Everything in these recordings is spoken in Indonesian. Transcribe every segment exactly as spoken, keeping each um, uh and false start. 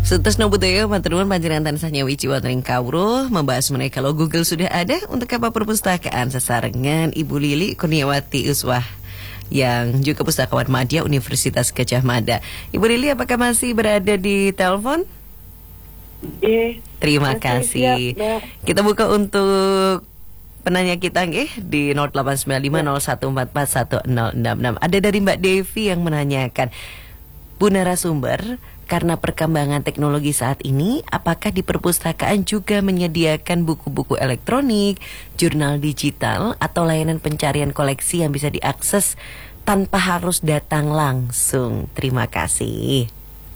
Sutresno budaya matur nuwun panjenengan tansah nyawiji wonten ing kawruh membahas mengenai kalau Google sudah ada untuk apa perpustakaan sesarengan Ibu Lili Kurniawati Uswah yang juga pustakawan madya Universitas Gadjah Mada. Ibu Lili, apakah masih berada di telepon? Iya. Terima kasih. Siap, kita buka untuk penanya kita nggih di nol delapan sembilan lima nol satu empat empat satu nol enam enam. Ada dari Mbak Devi yang menanyakan, Bu narasumber, karena perkembangan teknologi saat ini, apakah di perpustakaan juga menyediakan buku-buku elektronik, jurnal digital, atau layanan pencarian koleksi yang bisa diakses tanpa harus datang langsung? Terima kasih.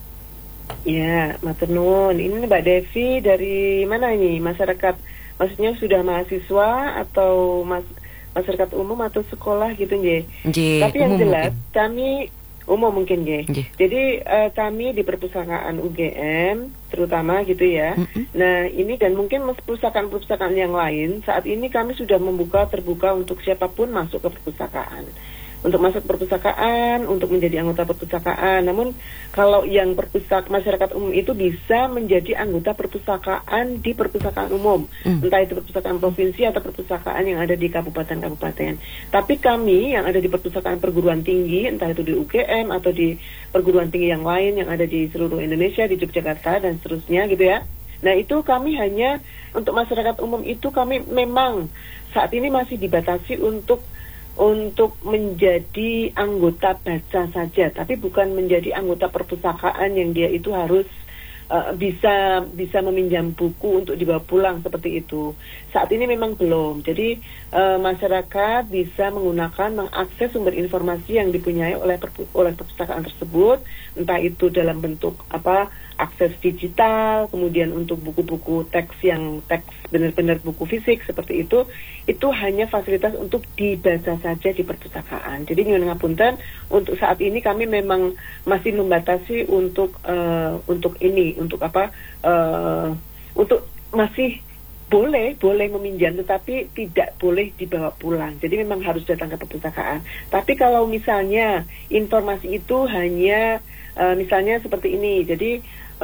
Ya, matur nuwun. Ini Mbak Devi dari mana ini? Masyarakat, maksudnya sudah mahasiswa atau mas, masyarakat umum atau sekolah gitu nggih? Tapi yang jelas mungkin. kami umum mungkin ya. Jadi uh, kami di perpustakaan U G M terutama gitu ya. Mm-hmm. Nah ini dan mungkin perpustakaan-perpustakaan yang lain saat ini kami sudah membuka terbuka untuk siapapun masuk ke perpustakaan. Untuk masuk perpustakaan, untuk menjadi anggota perpustakaan. Namun kalau yang perpustak masyarakat umum itu bisa menjadi anggota perpustakaan di perpustakaan umum, mm. entah itu perpustakaan provinsi atau perpustakaan yang ada di kabupaten-kabupaten. Tapi kami yang ada di perpustakaan perguruan tinggi, entah itu di U G M atau di perguruan tinggi yang lain yang ada di seluruh Indonesia, di Yogyakarta dan seterusnya gitu ya. Nah itu kami hanya untuk masyarakat umum itu kami memang saat ini masih dibatasi untuk untuk menjadi anggota baca saja, tapi bukan menjadi anggota perpustakaan yang dia itu harus uh, bisa bisa meminjam buku untuk dibawa pulang seperti itu. Saat ini memang belum. Jadi uh, masyarakat bisa menggunakan mengakses sumber informasi yang dipunyai oleh perpu, oleh perpustakaan tersebut, entah itu dalam bentuk apa akses digital, kemudian untuk buku-buku teks yang teks benar-benar buku fisik seperti itu, itu hanya fasilitas untuk dibaca saja di perpustakaan. Jadi nyuwun ngapunten, untuk saat ini kami memang masih membatasi untuk uh, untuk ini, untuk apa? Uh, untuk masih boleh boleh meminjam, tetapi tidak boleh dibawa pulang. Jadi memang harus datang ke perpustakaan. Tapi kalau misalnya informasi itu hanya uh, misalnya seperti ini, jadi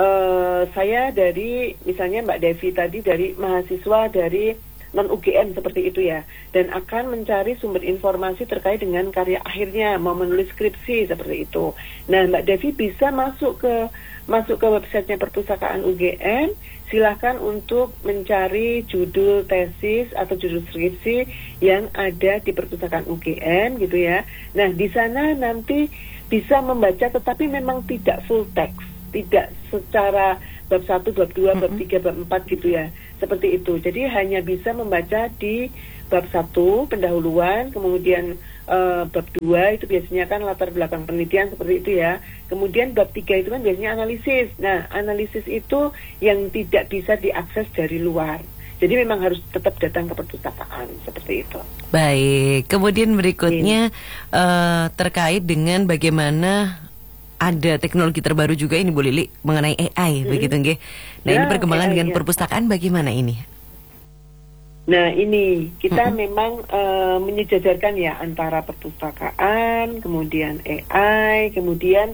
Uh, saya dari misalnya Mbak Devi tadi dari mahasiswa dari non U G M seperti itu ya, dan akan mencari sumber informasi terkait dengan karya akhirnya, mau menulis skripsi seperti itu. Nah Mbak Devi bisa masuk ke masuk ke websitenya perpustakaan U G M, silahkan untuk mencari judul tesis atau judul skripsi yang ada di perpustakaan U G M gitu ya. Nah di sana nanti bisa membaca, tetapi memang tidak full text, tidak secara bab satu, bab dua, bab tiga, bab empat gitu ya. Seperti itu. Jadi hanya bisa membaca di bab satu, pendahuluan, kemudian uh, bab dua itu biasanya kan latar belakang penelitian seperti itu ya. Kemudian bab tiga itu kan biasanya analisis. Nah, analisis itu yang tidak bisa diakses dari luar. Jadi memang harus tetap datang ke perpustakaan seperti itu. Baik, kemudian berikutnya uh, terkait dengan bagaimana ada teknologi terbaru juga ini Bu Lili mengenai A I, hmm. begitu nggih. Nah, ya, ini perkembangan A I, dengan ya. perpustakaan bagaimana ini? Nah, ini kita hmm. memang uh, menyejajarkan ya antara perpustakaan, kemudian A I, kemudian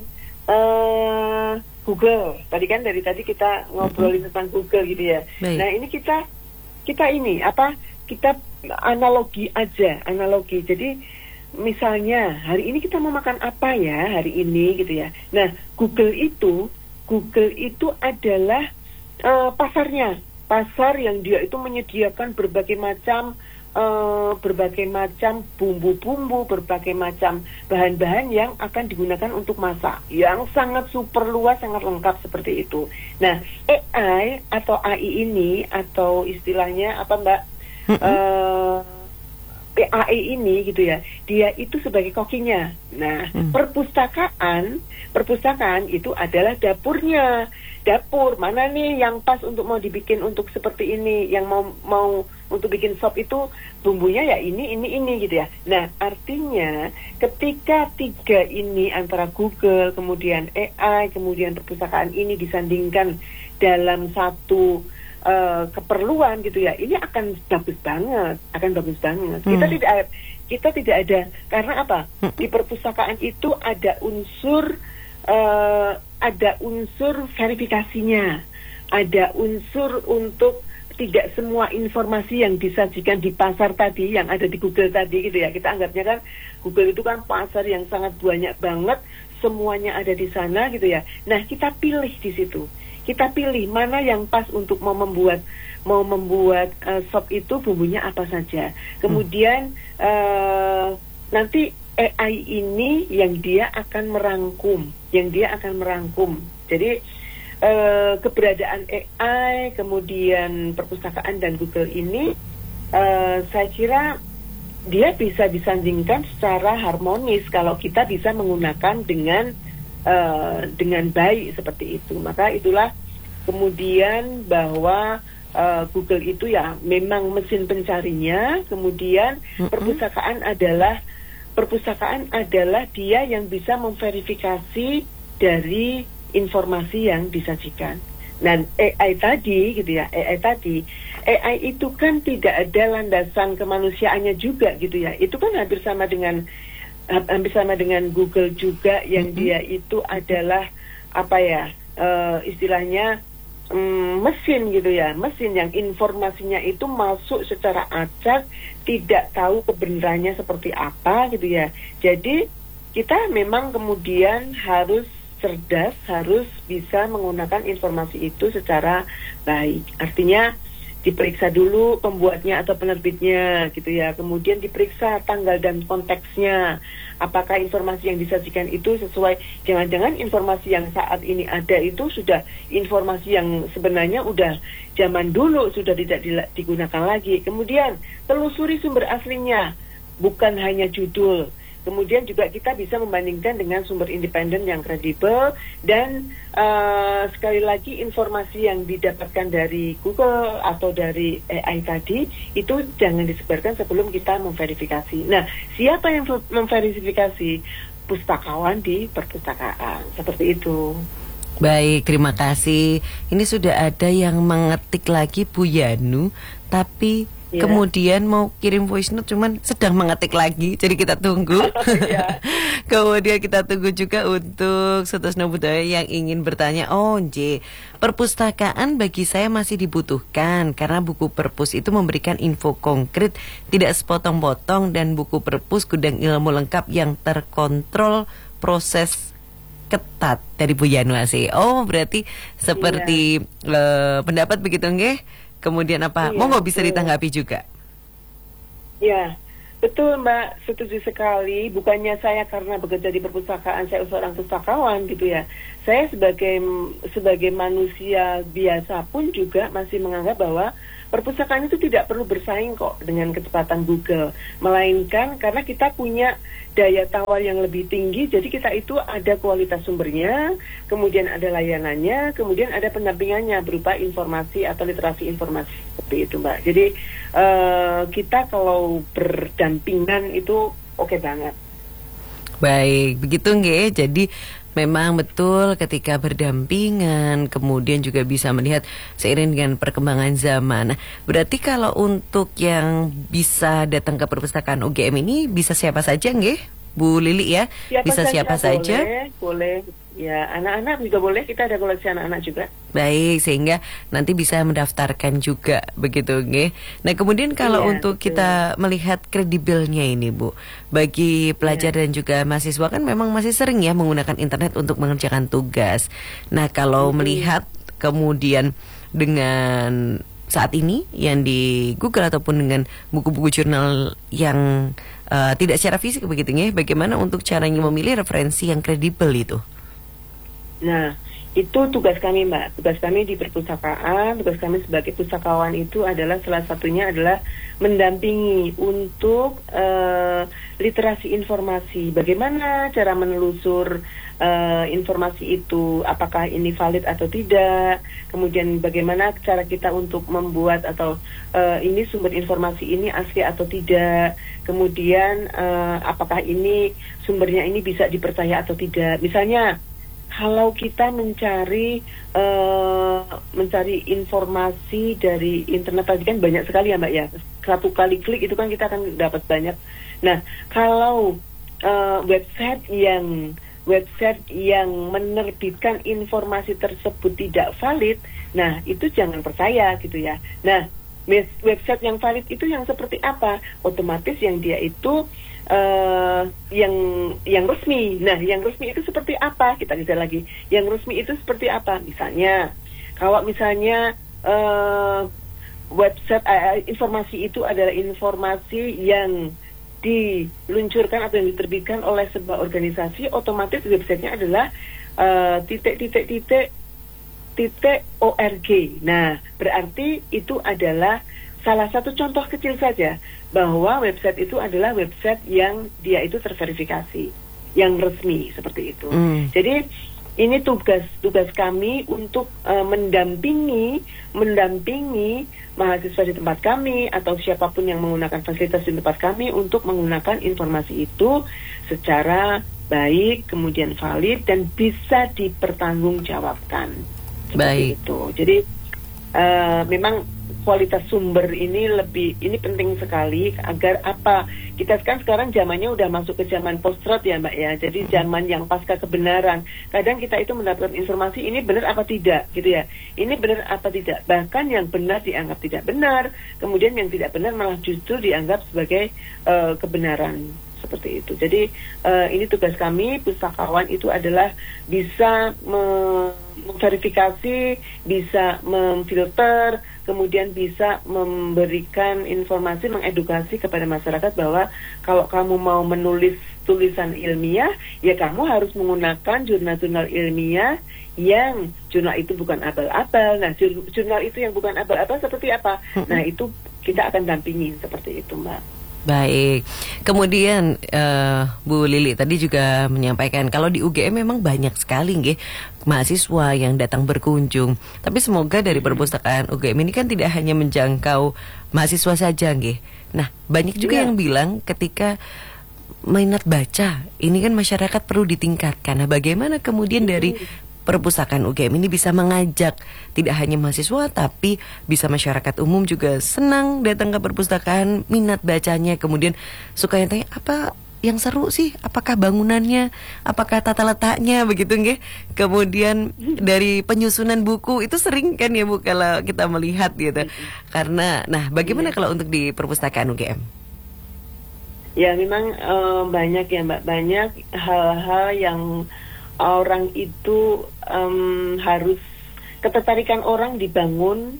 uh, Google. Tadi kan dari tadi kita ngobrolin hmm. tentang Google gitu ya. Baik. Nah, ini kita kita ini apa? Kita analogi aja, analogi. Jadi misalnya hari ini kita mau makan apa ya hari ini gitu ya. Nah Google itu Google itu adalah uh, pasarnya, pasar yang dia itu menyediakan berbagai macam uh, berbagai macam bumbu-bumbu, berbagai macam bahan-bahan yang akan digunakan untuk masak, yang sangat super luas, sangat lengkap seperti itu. Nah A I atau A I ini atau istilahnya apa Mbak? Uh, A I ini gitu ya, dia itu sebagai kokinya. Nah, hmm. perpustakaan, perpustakaan itu adalah dapurnya. Dapur mana nih yang pas untuk mau dibikin untuk seperti ini, yang mau mau untuk bikin sop itu bumbunya ya ini ini ini gitu ya. Nah, artinya ketika tiga ini antara Google, kemudian A I, kemudian perpustakaan ini disandingkan dalam satu Uh, keperluan gitu ya, ini akan bagus banget, akan bagus banget. Hmm. Kita tidak kita tidak ada, karena apa? Hmm. Di perpustakaan itu ada unsur uh, ada unsur verifikasinya, ada unsur untuk tidak semua informasi yang disajikan di pasar tadi, yang ada di Google tadi gitu ya. Kita anggapnya kan Google itu kan pasar yang sangat banyak banget, semuanya ada di sana gitu ya. Nah, kita pilih di situ. Kita pilih mana yang pas untuk mau membuat mau membuat uh, sop itu bumbunya apa saja. Kemudian uh, nanti A I ini yang dia akan merangkum, yang dia akan merangkum. Jadi Uh, keberadaan A I, kemudian perpustakaan dan Google ini, uh, saya kira dia bisa disandingkan secara harmonis kalau kita bisa menggunakan dengan uh, dengan baik seperti itu. Maka itulah kemudian bahwa uh, Google itu ya memang mesin pencarinya, kemudian mm-hmm. perpustakaan adalah perpustakaan adalah dia yang bisa memverifikasi dari informasi yang disajikan. Dan A I tadi gitu ya, A I tadi, A I itu kan tidak ada landasan kemanusiaannya juga gitu ya. Itu kan hampir sama dengan hampir sama dengan Google juga yang mm-hmm. dia itu adalah apa ya, uh, istilahnya um, mesin gitu ya, mesin yang informasinya itu masuk secara acak, tidak tahu kebenarannya seperti apa gitu ya. Jadi kita memang kemudian harus cerdas, harus bisa menggunakan informasi itu secara baik. Artinya diperiksa dulu pembuatnya atau penerbitnya gitu ya. Kemudian diperiksa tanggal dan konteksnya. Apakah informasi yang disajikan itu sesuai, jangan-jangan informasi yang saat ini ada itu sudah informasi yang sebenarnya udah zaman dulu, sudah tidak digunakan lagi. Kemudian telusuri sumber aslinya, bukan hanya judul. Kemudian juga kita bisa membandingkan dengan sumber independen yang kredibel dan uh, sekali lagi informasi yang didapatkan dari Google atau dari A I tadi itu jangan disebarkan sebelum kita memverifikasi. Nah, siapa yang memverifikasi? Pustakawan di perpustakaan, seperti itu. Baik, terima kasih. Ini sudah ada yang mengetik lagi Bu Yanu, tapi ya, kemudian mau kirim voice note cuman sedang mengetik lagi, jadi kita tunggu. Ya. Kemudian kita tunggu juga untuk Sutoesno Budaya yang ingin bertanya, oh J, perpustakaan bagi saya masih dibutuhkan karena buku perpus itu memberikan info konkret, tidak sepotong-potong, dan buku perpus gudang ilmu lengkap yang terkontrol, proses ketat dari Bu Yanu Asih. Oh, berarti seperti iya. uh, pendapat begitu nggih? Kemudian apa? Iya, monggo bisa ditanggapi juga. Ya, betul Mbak, setuju sekali. Bukannya saya karena bekerja di perpustakaan, saya seorang pustakawan gitu ya. Saya sebagai sebagai manusia biasa pun juga masih menganggap bahwa perpustakaan itu tidak perlu bersaing kok dengan kecepatan Google. Melainkan karena kita punya daya tawar yang lebih tinggi, jadi kita itu ada kualitas sumbernya, kemudian ada layanannya, kemudian ada pendampingannya berupa informasi atau literasi informasi seperti itu Mbak. Jadi uh, kita kalau berdampingan itu oke okay banget. Baik, begitu nggih. Jadi memang betul ketika berdampingan, kemudian juga bisa melihat seiring dengan perkembangan zaman. Nah, berarti kalau untuk yang bisa datang ke perpustakaan U G M ini bisa siapa saja nggih, Bu Lili ya? Siapa bisa saja, siapa saja? Boleh, boleh. Ya, anak-anak juga boleh, kita ada koleksi anak-anak juga. Baik, sehingga nanti bisa mendaftarkan juga begitu nggih. Nah, kemudian kalau iya, untuk betul. Kita melihat kredibelnya ini Bu, bagi pelajar iya. dan juga mahasiswa kan memang masih sering ya menggunakan internet untuk mengerjakan tugas. Nah, kalau iya. melihat kemudian dengan saat ini yang di Google ataupun dengan buku-buku jurnal yang uh, tidak secara fisik begitu nggih, bagaimana untuk caranya memilih referensi yang kredibel itu? Nah, itu tugas kami Mbak, tugas kami di perpustakaan, tugas kami sebagai pustakawan itu adalah salah satunya adalah mendampingi untuk uh, literasi informasi. Bagaimana cara menelusur uh, informasi itu, apakah ini valid atau tidak, kemudian bagaimana cara kita untuk membuat atau uh, ini sumber informasi ini asli atau tidak, kemudian uh, apakah ini sumbernya ini bisa dipercaya atau tidak. Misalnya kalau kita mencari uh, mencari informasi dari internet tadi kan banyak sekali ya Mbak ya. Satu kali klik itu kan kita akan dapat banyak. Nah, kalau uh, website yang website yang menerbitkan informasi tersebut tidak valid, nah itu jangan percaya gitu ya. Nah, website yang valid itu yang seperti apa? Otomatis yang dia itu uh, yang yang resmi. Nah, yang resmi itu seperti apa? Kita lihat lagi. Yang resmi itu seperti apa? Misalnya, kalau misalnya uh, website uh, informasi itu adalah informasi yang diluncurkan atau yang diterbitkan oleh sebuah organisasi, otomatis websitenya adalah uh, titik titik titik titik org. Nah, berarti itu adalah salah satu contoh kecil saja bahwa website itu adalah website yang dia itu terverifikasi, yang resmi seperti itu. Mm. Jadi ini tugas tugas kami untuk uh, mendampingi mendampingi mahasiswa di tempat kami atau siapapun yang menggunakan fasilitas di tempat kami untuk menggunakan informasi itu secara baik, kemudian valid dan bisa dipertanggungjawabkan. Baik. Itu. Jadi uh, memang kualitas sumber ini lebih ini penting sekali agar apa kita kan sekarang zamannya udah masuk ke zaman post-truth ya Mbak ya, jadi zaman yang pasca kebenaran. Kadang kita itu mendapatkan informasi ini benar apa tidak gitu ya, ini benar apa tidak, bahkan yang benar dianggap tidak benar, kemudian yang tidak benar malah justru dianggap sebagai uh, kebenaran seperti itu. Jadi uh, ini tugas kami pustakawan itu adalah bisa memverifikasi, bisa memfilter, kemudian bisa memberikan informasi, mengedukasi kepada masyarakat bahwa kalau kamu mau menulis tulisan ilmiah, ya kamu harus menggunakan jurnal-jurnal ilmiah yang jurnal itu bukan abal-abal. Nah, jurnal itu yang bukan abal-abal seperti apa? Nah, itu kita akan dampingi seperti itu, Mbak. Baik, kemudian uh, Bu Lili tadi juga menyampaikan kalau di U G M memang banyak sekali nggih mahasiswa yang datang berkunjung. Tapi semoga dari perpustakaan U G M ini kan tidak hanya menjangkau mahasiswa saja nggih. Nah, banyak juga yeah. yang bilang ketika minat baca ini kan masyarakat perlu ditingkatkan. Nah, bagaimana kemudian dari perpustakaan U G M ini bisa mengajak tidak hanya mahasiswa tapi bisa masyarakat umum juga senang datang ke perpustakaan, minat bacanya, kemudian suka yang tanya apa yang seru sih, apakah bangunannya, apakah tata letaknya begitu nggih. Kemudian dari penyusunan buku itu sering kan ya Bu kalau kita melihat gitu. Karena nah bagaimana kalau untuk di perpustakaan U G M? Ya memang uh, banyak ya Mbak, banyak hal-hal yang orang itu um, harus ketertarikan orang dibangun,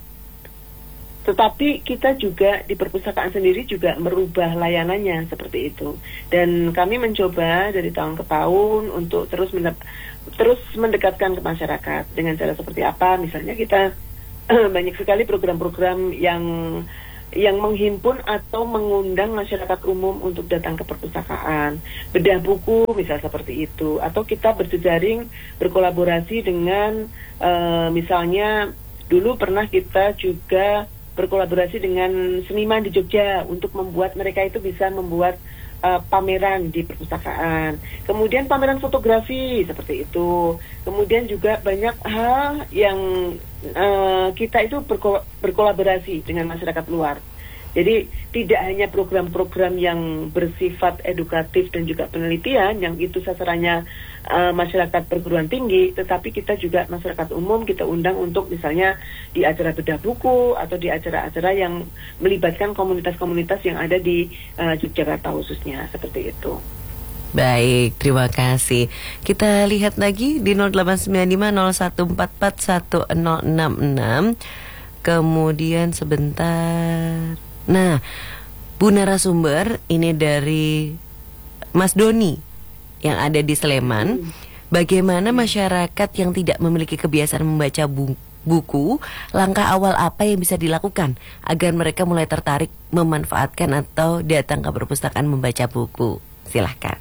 tetapi kita juga di perpustakaan sendiri juga merubah layanannya seperti itu. Dan kami mencoba dari tahun ke tahun untuk terus mendap- terus mendekatkan ke masyarakat dengan cara seperti apa. Misalnya kita banyak sekali program-program yang yang menghimpun atau mengundang masyarakat umum untuk datang ke perpustakaan, bedah buku misal seperti itu, atau kita berjejaring berkolaborasi dengan uh, misalnya dulu pernah kita juga berkolaborasi dengan seniman di Jogja untuk membuat mereka itu bisa membuat uh, pameran di perpustakaan, kemudian pameran fotografi seperti itu, kemudian juga banyak hal yang uh, kita itu berko- berkolaborasi dengan masyarakat luar. Jadi tidak hanya program-program yang bersifat edukatif dan juga penelitian yang itu sasarannya uh, masyarakat perguruan tinggi, tetapi kita juga masyarakat umum kita undang untuk misalnya di acara bedah buku atau di acara-acara yang melibatkan komunitas-komunitas yang ada di uh, Yogyakarta khususnya seperti itu. Baik, terima kasih. Kita lihat lagi di nol delapan sembilan lima nol satu empat empat satu nol enam enam. Kemudian sebentar. Nah, Bu narasumber ini dari Mas Doni yang ada di Sleman. Bagaimana masyarakat yang tidak memiliki kebiasaan membaca bu- buku, langkah awal apa yang bisa dilakukan agar mereka mulai tertarik memanfaatkan atau datang ke perpustakaan membaca buku? Silahkan.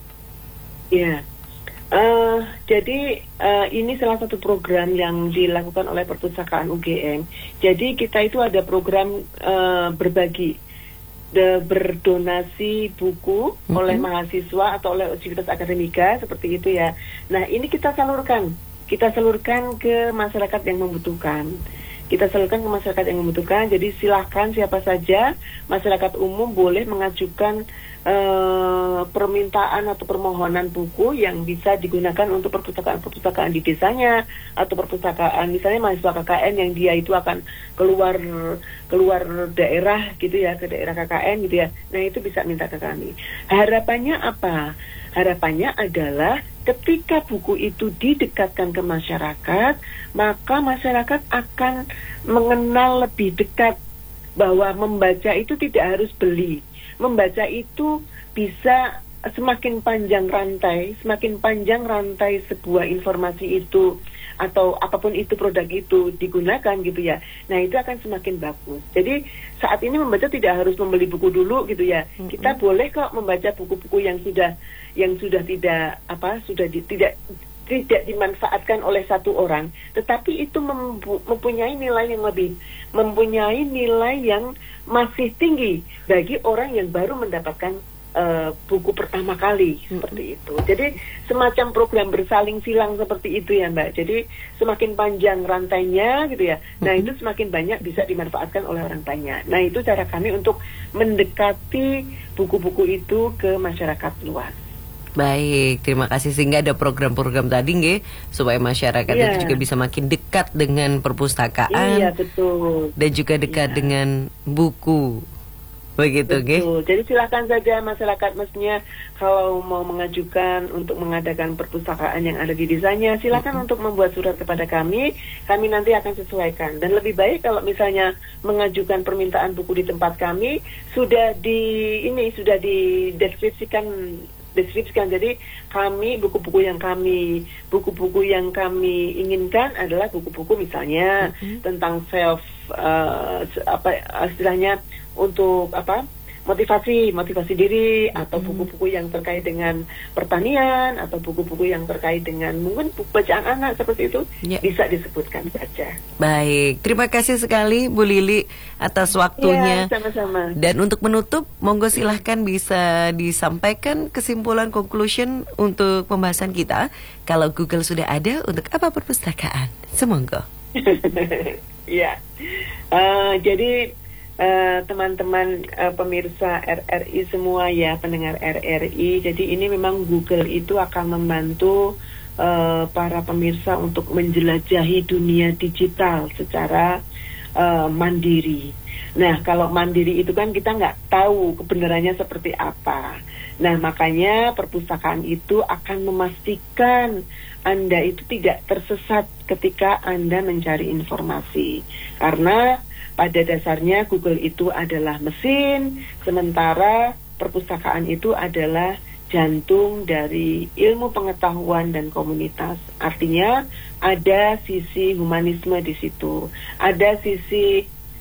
Ya, uh, jadi uh, ini salah satu program yang dilakukan oleh perpustakaan U G M. Jadi kita itu ada program uh, berbagi, de, berdonasi buku mm-hmm. oleh mahasiswa atau oleh Civitas Akademika seperti itu ya. Nah ini kita salurkan, kita salurkan ke masyarakat yang membutuhkan. kita salurkan ke masyarakat yang membutuhkan. Jadi silahkan siapa saja masyarakat umum boleh mengajukan uh, permintaan atau permohonan buku yang bisa digunakan untuk perpustakaan-perpustakaan di desanya atau perpustakaan misalnya mahasiswa K K N yang dia itu akan keluar keluar daerah gitu ya, ke daerah K K N gitu ya. Nah itu bisa minta ke kami. Harapannya apa? Harapannya adalah ketika buku itu didekatkan ke masyarakat, maka masyarakat akan mengenal lebih dekat bahwa membaca itu tidak harus beli. Membaca itu bisa semakin panjang rantai, semakin panjang rantai sebuah informasi itu atau apapun itu produk itu digunakan gitu ya. Nah itu akan semakin bagus. Jadi saat ini membaca tidak harus membeli buku dulu gitu ya. Mm-hmm. Kita boleh kok membaca buku-buku yang sudah yang sudah tidak apa sudah di, tidak tidak dimanfaatkan oleh satu orang, tetapi itu mempu, mempunyai nilai yang lebih, mempunyai nilai yang masih tinggi bagi orang yang baru mendapatkan uh, buku pertama kali, hmm. seperti itu. Jadi semacam program bersaling silang seperti itu ya Mbak. Jadi semakin panjang rantainya gitu ya, hmm. nah itu semakin banyak bisa dimanfaatkan oleh orang banyak. Nah itu cara kami untuk mendekati buku-buku itu ke masyarakat luas. Baik, terima kasih. Sehingga ada program-program tadi nggih supaya masyarakat yeah. itu juga bisa makin dekat dengan perpustakaan. Iya, betul. Dan juga dekat yeah. dengan buku. Begitu nggih. Jadi silakan saja masyarakat mestinya kalau mau mengajukan untuk mengadakan perpustakaan yang ada di desanya, silakan mm-hmm. untuk membuat surat kepada kami. Kami nanti akan sesuaikan. Dan lebih baik kalau misalnya mengajukan permintaan buku di tempat kami sudah di ini sudah dideskripsikan deskripsikan. Jadi kami buku-buku yang kami buku-buku yang kami inginkan adalah buku-buku misalnya mm-hmm. tentang self uh, apa istilahnya untuk apa motivasi motivasi diri atau mm-hmm. buku-buku yang terkait dengan pertanian atau buku-buku yang terkait dengan mungkin buku bacaan anak seperti itu yeah. bisa disebutkan saja. Baik, terima kasih sekali Bu Lili atas waktunya. Ya, sama-sama. Dan untuk menutup, monggo silahkan bisa disampaikan kesimpulan conclusion untuk pembahasan kita. Kalau Google sudah ada, untuk apa perpustakaan? Semonggo. Ya, uh, jadi uh, teman-teman uh, pemirsa R R I semua ya, pendengar R R I. Jadi ini memang Google itu akan membantu uh, para pemirsa untuk menjelajahi dunia digital secara Uh, mandiri. Nah, kalau mandiri itu kan kita nggak tahu kebenarannya seperti apa. Nah, makanya perpustakaan itu akan memastikan Anda itu tidak tersesat ketika Anda mencari informasi. Karena pada dasarnya Google itu adalah mesin, sementara perpustakaan itu adalah jantung dari ilmu pengetahuan dan komunitas. Artinya ada sisi humanisme di situ, ada sisi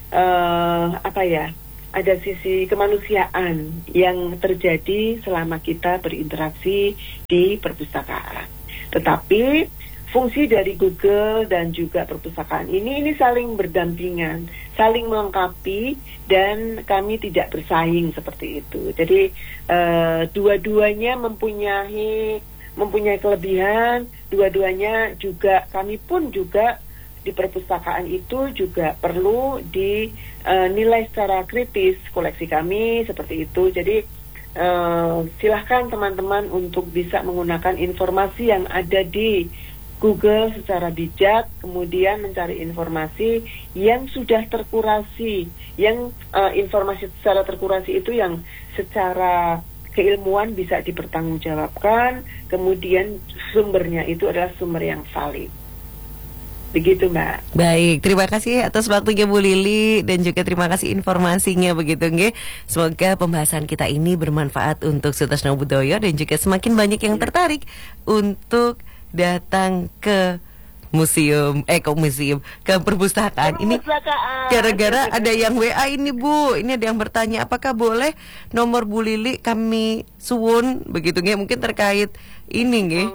uh, apa ya, ada sisi kemanusiaan yang terjadi selama kita berinteraksi di perpustakaan. Tetapi fungsi dari Google dan juga perpustakaan ini ini saling berdampingan, saling melengkapi, dan kami tidak bersaing seperti itu. Jadi uh, dua-duanya mempunyai mempunyai kelebihan, dua-duanya juga kami pun juga di perpustakaan itu juga perlu dinilai uh, secara kritis koleksi kami seperti itu. Jadi uh, silahkan teman-teman untuk bisa menggunakan informasi yang ada di Google secara bijak, kemudian mencari informasi yang sudah terkurasi, yang uh, informasi secara terkurasi itu yang secara keilmuan bisa dipertanggungjawabkan, kemudian sumbernya itu adalah sumber yang valid. Begitu Mbak. Baik, terima kasih atas waktunya Bu Lili dan juga terima kasih informasinya begitu nggih. Semoga pembahasan kita ini bermanfaat untuk Sutasna Budoyo dan juga semakin banyak yang tertarik untuk datang ke museum, eh ke museum, ke perpustakaan. Ini gara-gara ada yang W A ini Bu, ini ada yang bertanya apakah boleh nomor Bu Lili kami suwun begitu nggih, mungkin terkait ini nggih,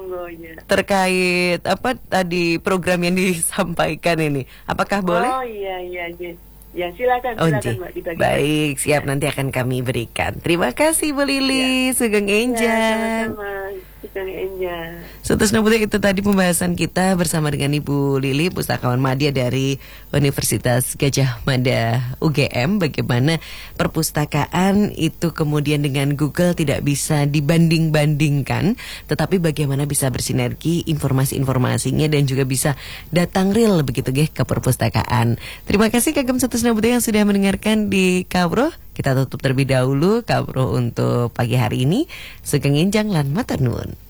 terkait apa tadi program yang disampaikan ini, apakah boleh? Oh iya iya iya. Ya silakan silakan Mbak dibagi. Baik, siap ya. Nanti akan kami berikan. Terima kasih Bu Lili, ya. Sugeng Enjang. Ya, sama-sama. Sugeng enjang. Sutus Nabuti, itu tadi pembahasan kita bersama dengan Ibu Lili, pustakawan madya dari Universitas Gadjah Mada U G M. Bagaimana perpustakaan itu kemudian dengan Google tidak bisa dibanding-bandingkan, tetapi bagaimana bisa bersinergi informasi-informasinya dan juga bisa datang real begitu nggih ke perpustakaan. Terima kasih kagem Sutus Nabuti yang sudah mendengarkan di Kabro. Kita tutup terlebih dahulu Kabro untuk pagi hari ini. Sugeng enjang lan matur nuwun.